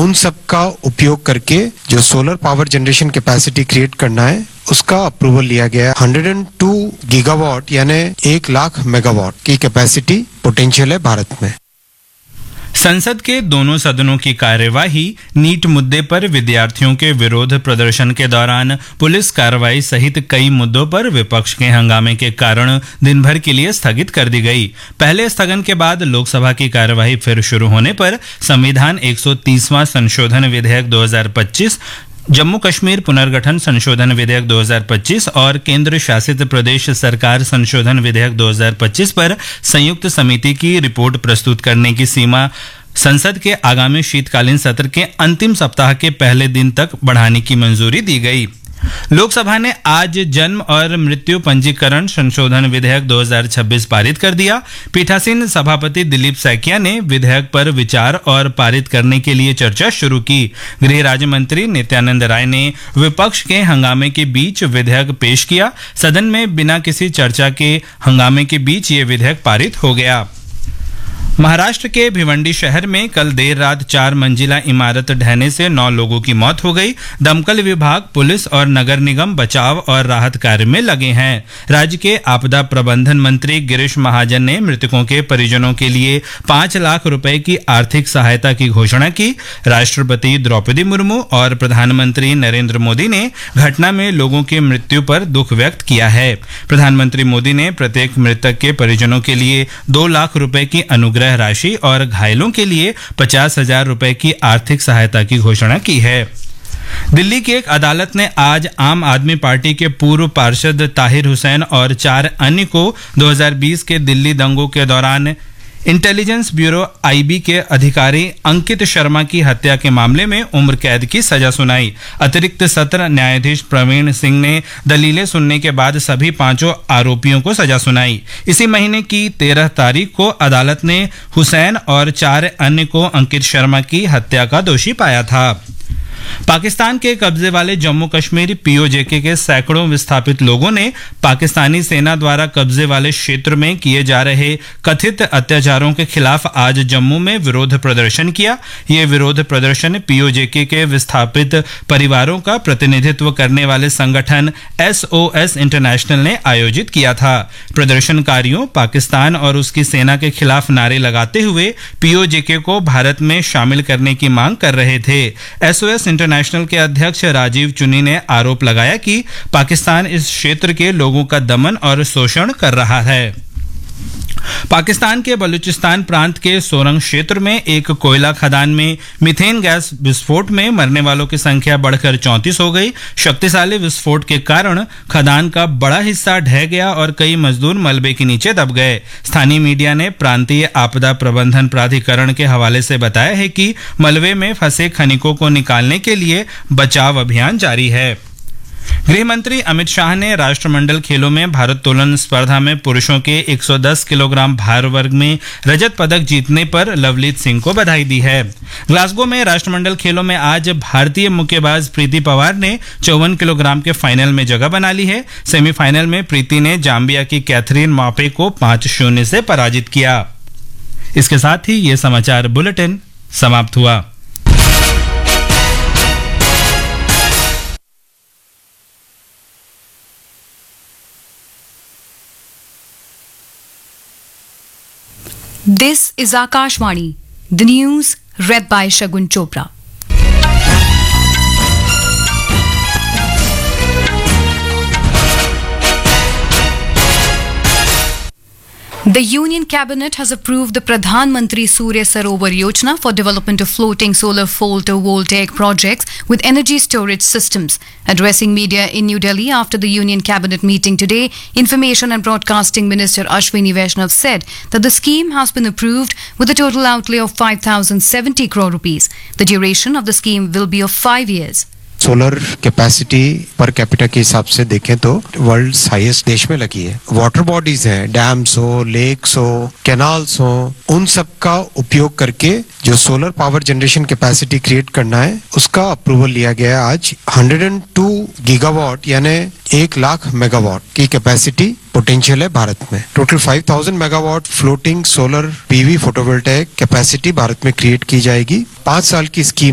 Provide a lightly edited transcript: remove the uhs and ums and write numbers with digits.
उन सब का उपयोग करके जो solar power generation capacity create करना है उसका अप्रूवल लिया गया है। 102 गीगावाट यानी 1 लाख मेगावाट की कैपेसिटी पोटेंशियल है भारत में। संसद के दोनों सदनों की कार्यवाही नीट मुद्दे पर विद्यार्थियों के विरोध प्रदर्शन के दौरान पुलिस कार्रवाई सहित कई मुद्दों पर विपक्ष के हंगामे के कारण दिन भर के लिए स्थगित कर दी गई। पहले स्थगन के बाद लोकसभा की कार्यवाही फिर शुरू होने पर संविधान 130वां संशोधन विधेयक 2025, जम्मू कश्मीर पुनर्गठन संशोधन विधेयक 2025 और केंद्र शासित प्रदेश सरकार संशोधन विधेयक 2025 पर संयुक्त समिति की रिपोर्ट प्रस्तुत करने की सीमा संसद के आगामी शीतकालीन सत्र के अंतिम सप्ताह के पहले दिन तक बढ़ाने की मंजूरी दी गई। लोकसभा ने आज जन्म और मृत्यु पंजीकरण संशोधन विधेयक 2026 पारित कर दिया। पीठासीन सभापति दिलीप सैकिया ने विधेयक पर विचार और पारित करने के लिए चर्चा शुरू की। गृह राज्य मंत्री नित्यानंद राय ने विपक्ष के हंगामे के बीच विधेयक पेश किया। सदन में बिना किसी चर्चा के हंगामे के बीच ये विधेयक पारित हो गया। महाराष्ट्र के भिवंडी शहर में कल देर रात 4 मंजिला इमारत ढहने से 9 लोगों की मौत हो गई। दमकल विभाग, पुलिस और नगर निगम बचाव और राहत कार्य में लगे हैं। राज्य के आपदा प्रबंधन मंत्री गिरीश महाजन ने मृतकों के परिजनों के लिए 5 लाख रुपए की आर्थिक सहायता की घोषणा की। राष्ट्रपति द्रौपदी मुर्मू और प्रधानमंत्री नरेंद्र मोदी ने घटना में लोगों की मृत्यु पर दुख व्यक्त किया है। प्रधानमंत्री मोदी ने प्रत्येक मृतक के परिजनों के लिए 2 लाख रुपए की अनुग्रह राशि और घायलों के लिए 50,000 रुपए की आर्थिक सहायता की घोषणा की है। दिल्ली की एक अदालत ने आज आम आदमी पार्टी के पूर्व पार्षद ताहिर हुसैन और 4 अन्य को 2020 के दिल्ली दंगों के दौरान इंटेलिजेंस ब्यूरो आईबी के अधिकारी अंकित शर्मा की हत्या के मामले में उम्र कैद की सजा सुनाई। अतिरिक्त सत्र न्यायाधीश प्रवीण सिंह ने दलीलें सुनने के बाद सभी 5 आरोपियों को सजा सुनाई। इसी महीने की 13 तारीख को अदालत ने हुसैन और 4 अन्य को अंकित शर्मा की हत्या का दोषी पाया था। पाकिस्तान के कब्जे वाले जम्मू कश्मीर पीओजेके के सैकड़ों विस्थापित लोगों ने पाकिस्तानी सेना द्वारा कब्जे वाले क्षेत्र में किए जा रहे कथित अत्याचारों के खिलाफ आज जम्मू में विरोध प्रदर्शन किया। ये विरोध प्रदर्शन पीओजेके के विस्थापित परिवारों का प्रतिनिधित्व करने वाले संगठन SOS इंटरनेशनल ने आयोजित किया था। प्रदर्शनकारियों पाकिस्तान और उसकी सेना के खिलाफ नारे लगाते हुए पीओजेके को भारत में शामिल करने की मांग कर रहे थे। SOS इंटरनेशनल के अध्यक्ष राजीव चुनी ने आरोप लगाया कि पाकिस्तान इस क्षेत्र के लोगों का दमन और शोषण कर रहा है। पाकिस्तान के बलूचिस्तान प्रांत के सोरंग क्षेत्र में एक कोयला खदान में मीथेन गैस विस्फोट में मरने वालों की संख्या बढ़कर 34 हो गई। शक्तिशाली विस्फोट के कारण खदान का बड़ा हिस्सा ढह गया और कई मजदूर मलबे के नीचे दब गए। स्थानीय मीडिया ने प्रांतीय आपदा प्रबंधन प्राधिकरण के हवाले से बताया है कि मलबे में फंसे खनिकों को निकालने के लिए बचाव अभियान जारी है। गृह मंत्री अमित शाह ने राष्ट्रमंडल खेलों में भारोत्तोलन स्पर्धा में पुरुषों के 110 किलोग्राम भार वर्ग में रजत पदक जीतने पर लवलीत सिंह को बधाई दी है। ग्लासगो में राष्ट्रमंडल खेलों में आज भारतीय मुक्केबाज प्रीति पवार ने 54 किलोग्राम के फाइनल में जगह बना ली है। सेमीफाइनल में प्रीति ने जाम्बिया की कैथरीन मापे को 5-0 से पराजित किया। इसके साथ ही ये समाचार बुलेटिन समाप्त हुआ। This is Akashvani, the news read by Shagun Chopra. The Union Cabinet has approved the Pradhan Mantri Surya Sarovar Yojana for development of floating solar photovoltaic projects with energy storage systems. Addressing media in New Delhi after the Union Cabinet meeting today, Information and Broadcasting Minister Ashwini Vaishnav said that the scheme has been approved with a total outlay of 5,070 crore rupees. The duration of the scheme will be of 5 years. Solar capacity per capita के हिसाब से देखें तो world highest देश में लगी है। Water bodies हैं, डैम्स हो, लेक्स हो, कैनाल्स हो, उन सब का उपयोग करके जो solar power generation capacity create करना है उसका अप्रूवल लिया गया है आज। 102 गीगावाट यानी 1 लाख मेगावाट की कैपेसिटी पोटेंशियल है भारत में। Total 5,000 megawatt floating solar PV photovoltaic capacity Bharat में क्रिएट की जाएगी। 5 साल की स्कीम